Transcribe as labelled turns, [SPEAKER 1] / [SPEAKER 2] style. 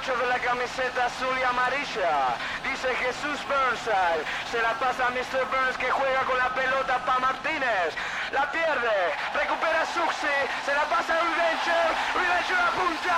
[SPEAKER 1] 8 de la camiseta azul y amarilla. Dice Jesús Burnside. Se la pasa a Mr. Burns que juega con la pelota para Martínez. La pierde. Recupera Suxi. Se la pasa a Rivencher. Rivencher apunta.